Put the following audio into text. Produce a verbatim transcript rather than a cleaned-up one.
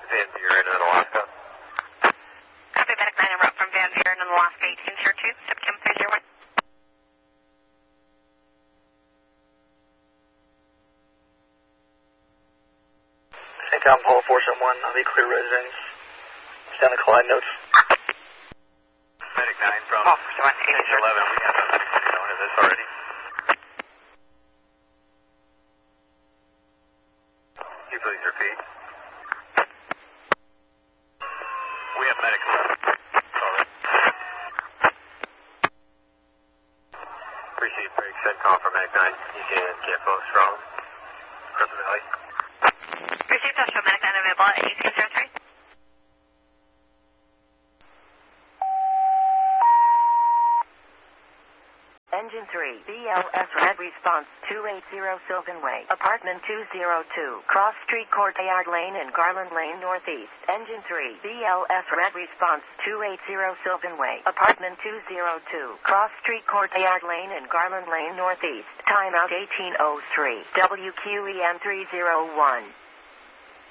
Van Buren in Alaska. Copy, Medic nine en route from Van Buren in Alaska, eighteen zero two, SIPCAM three zero one. Saint Tom Paul four seven one, I'll be clear residence. Stand the collide notes. Medic nine from Oh, four seven one, eighteen zero two. eleven, we have a medic known as this already. Can you please repeat? We have medic. Alright. Appreciate break, send call from medic nine. You can get both strong. Crescent Valley. Received Joshua, Medic nine available at eighteen zero three. Engine three, B L S Red Response two eighty Sylvan Way, Apartment two oh two, Cross Street Courtyard Lane and Garland Lane Northeast. Engine three, B L S Red Response two eighty Sylvan Way, Apartment two oh two, Cross Street Courtyard Lane and Garland Lane Northeast. Timeout eighteen oh three, W Q E N three oh one.